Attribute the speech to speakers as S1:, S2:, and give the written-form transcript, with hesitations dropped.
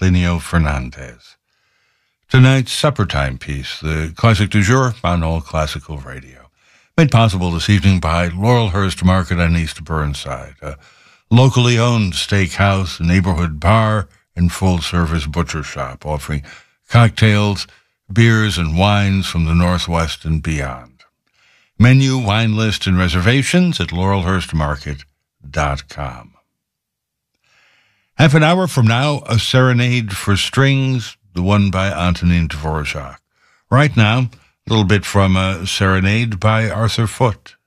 S1: Plinio Fernandez. Tonight's supper time piece, the classic du jour on All Classical Radio. Made possible this evening by Laurelhurst Market on East Burnside, a locally owned steakhouse, neighborhood bar, and full-service butcher shop offering cocktails, beers, and wines from the Northwest and beyond. Menu, wine list, and reservations at laurelhurstmarket.com. Half an hour from now, a serenade for strings, the one by Antonin Dvorak. Right now, a little bit from a serenade by Arthur Foote.